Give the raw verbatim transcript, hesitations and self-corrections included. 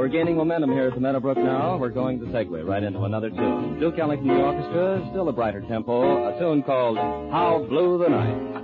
we're gaining momentum here at the Meadowbrook now. We're going to segue right into another tune. Duke Ellington's orchestra, still a brighter tempo, a tune called How Blue the Night.